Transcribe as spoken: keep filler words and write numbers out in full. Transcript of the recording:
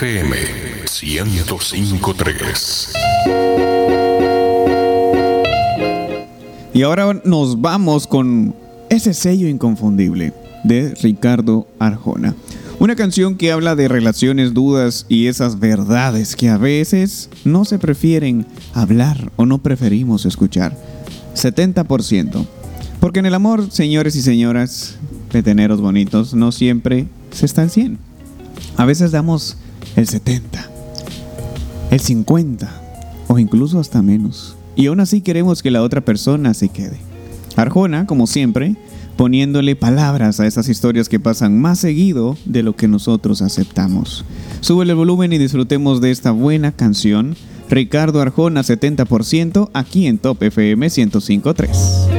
F M ciento cinco punto tres. Y ahora nos vamos con ese sello inconfundible de Ricardo Arjona. Una canción que habla de relaciones, dudas y esas verdades que a veces no se prefieren hablar o no preferimos escuchar. setenta por ciento. Porque en el amor, señores y señoras, peteneros bonitos, no siempre se está al cien. A veces damos el setenta, el cincuenta o incluso hasta menos. Y aún así queremos que la otra persona se quede. Arjona, como siempre, poniéndole palabras a esas historias que pasan más seguido de lo que nosotros aceptamos. Súbele el volumen y disfrutemos de esta buena canción. Ricardo Arjona, setenta por ciento, aquí en Top F M ciento cinco punto tres.